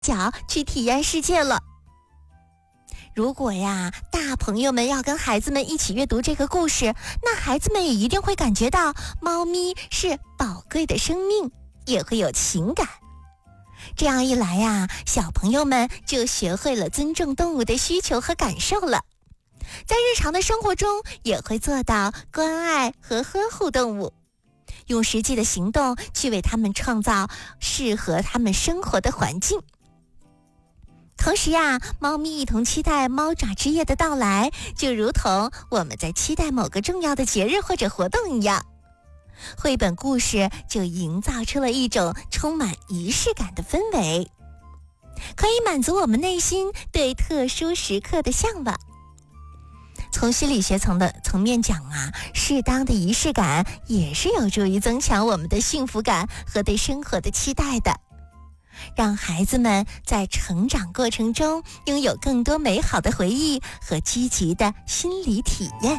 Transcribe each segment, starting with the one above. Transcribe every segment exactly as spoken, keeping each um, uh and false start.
角去体验世界了。如果呀，大朋友们要跟孩子们一起阅读这个故事，那孩子们也一定会感觉到猫咪是宝贵的生命，也会有情感。这样一来呀，小朋友们就学会了尊重动物的需求和感受了，在日常的生活中也会做到关爱和呵护动物，用实际的行动去为他们创造适合他们生活的环境。同时呀，猫咪一同期待猫爪之夜的到来，就如同我们在期待某个重要的节日或者活动一样。绘本故事就营造出了一种充满仪式感的氛围，可以满足我们内心对特殊时刻的向往。从心理学层的层面讲啊，适当的仪式感也是有助于增强我们的幸福感和对生活的期待的，让孩子们在成长过程中拥有更多美好的回忆和积极的心理体验。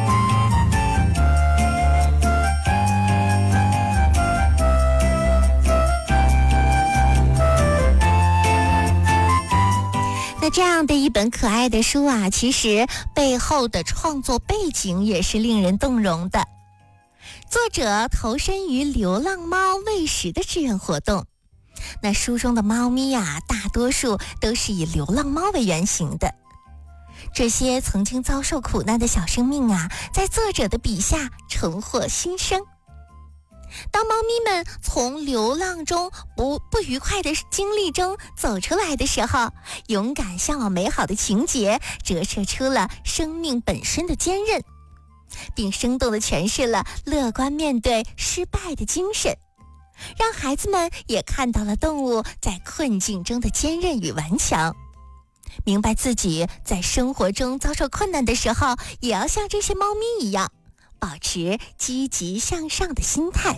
那这样的一本可爱的书啊，其实背后的创作背景也是令人动容的。作者投身于流浪猫喂食的志愿活动，那书中的猫咪啊，大多数都是以流浪猫为原型的。这些曾经遭受苦难的小生命啊，在作者的笔下重获新生。当猫咪们从流浪中不不愉快的经历中走出来的时候，勇敢向往美好的情节折射出了生命本身的坚韧，并生动地诠释了乐观面对失败的精神，让孩子们也看到了动物在困境中的坚韧与顽强，明白自己在生活中遭受困难的时候，也要像这些猫咪一样保持积极向上的心态。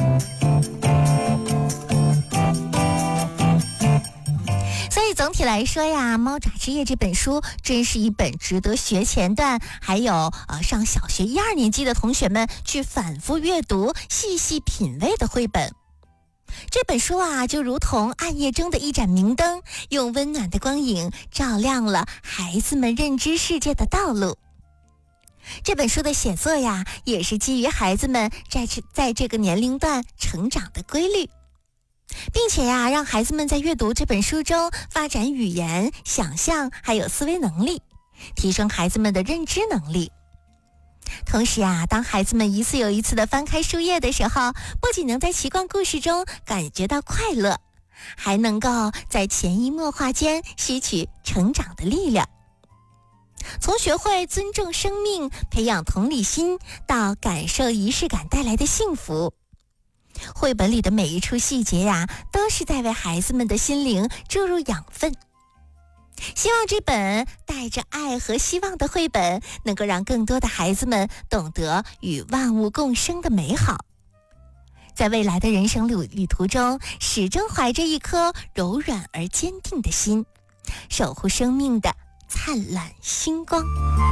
所以总体来说呀，《猫爪之夜》这本书真是一本值得学前段还有呃上小学一二年级的同学们去反复阅读、细细品味的绘本。这本书啊，就如同暗夜中的一盏明灯，用温暖的光影照亮了孩子们认知世界的道路。这本书的写作呀，也是基于孩子们在在这个年龄段成长的规律，并且呀，让孩子们在阅读这本书中发展语言、想象还有思维能力，提升孩子们的认知能力。同时啊，当孩子们一次又一次地翻开书页的时候，不仅能在奇幻故事中感觉到快乐，还能够在潜移默化间吸取成长的力量。从学会尊重生命、培养同理心，到感受仪式感带来的幸福，绘本里的每一处细节呀，都是在为孩子们的心灵注入养分。希望这本带着爱和希望的绘本能够让更多的孩子们懂得与万物共生的美好，在未来的人生旅旅途中，始终怀着一颗柔软而坚定的心，守护生命的灿烂星光。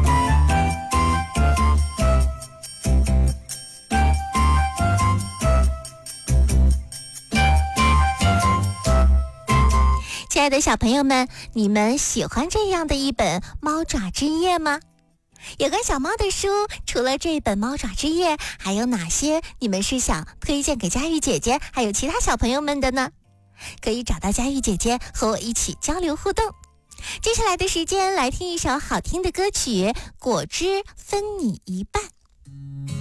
亲爱的小朋友们，你们喜欢这样的一本《猫爪之夜》吗？有关小猫的书，除了这本《猫爪之夜》，还有哪些你们是想推荐给佳玉姐姐还有其他小朋友们的呢？可以找到佳玉姐姐和我一起交流互动。接下来的时间来听一首好听的歌曲《果汁分你一半》。